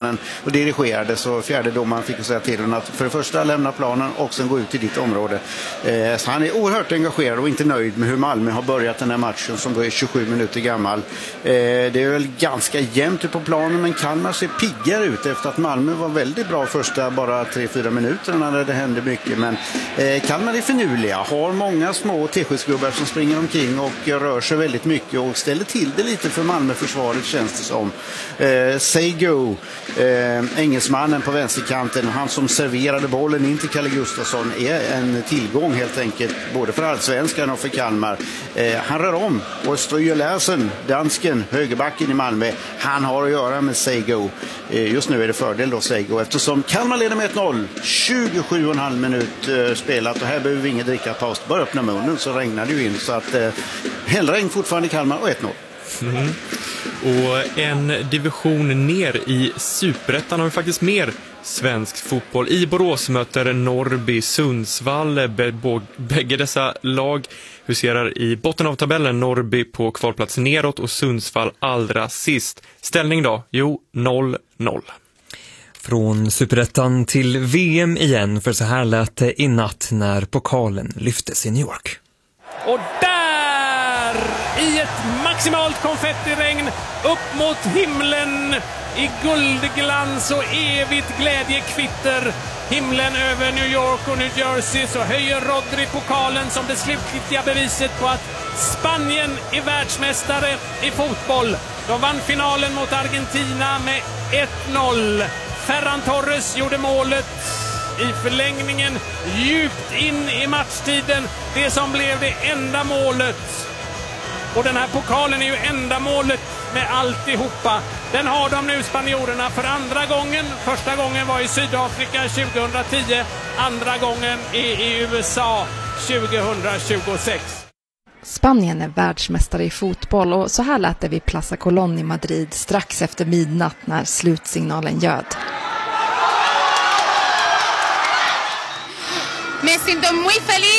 planen och dirigerade, så fjärde domaren fick säga till honom att för det första lämna planen och sen gå ut i ditt område. Så han är oerhört engagerad och inte nöjd med hur Malmö har börjat den här matchen som då är 27 minuter gammal. Det är väl ganska jämnt på planen, men Kalmar ser piggare ut efter att Malmö var väldigt bra första bara 3-4 minuter när det hände mycket. Men Kalmar är finurliga, har många små teskedsgubbar som springer omkring och rör sig väldigt mycket och ställer till det lite för Malmö-försvaret, känns det som. Seigo, engelsmannen på vänsterkanten, han som serverade bollen in till Kalle Gustafsson, är en tillgång helt enkelt både för allsvenskan och för Kalmar. Han rör om och Stryger-Larsen, dansken, högerbacken i Malmö, han har att göra med Seigo. Just nu är det fördel då Seigo, eftersom Kalmar leder med 1-0, 27,5 minut spelat och här behöver vi ingen dricka paus. Bara öppna munnen så regnar det ju in, så att hällregn fortfarande i Kalmar och 1-0. Och en division ner i Superettan har vi faktiskt mer svensk fotboll. I Borås möter Norrby Sundsvall. Bägge dessa lag huserar i botten av tabellen. Norrby på kvalplats neråt och Sundsvall allra sist. Ställning då? Jo, 0-0. Från Superettan till VM igen, för så här lät det i natt när pokalen lyftes i New York. Och där, i ett maximalt konfettiregn, upp mot himlen i guldglans och evigt glädjekvitter, himlen över New York och New Jersey, så höjer Rodri pokalen som det slutgiltiga beviset på att Spanien är världsmästare i fotboll. De vann finalen mot Argentina med 1-0. Ferran Torres gjorde målet i förlängningen djupt in i matchtiden, det som blev det enda målet. Och den här pokalen är ju enda målet med alltihopa. Den har de nu, spanjorerna, för andra gången. Första gången var i Sydafrika 2010, andra gången är i USA 2026. Spanien är världsmästare i fotboll och så här lät det vid Plaza Colón i Madrid strax efter midnatt när slutsignalen ljöd. Me siento muy feliz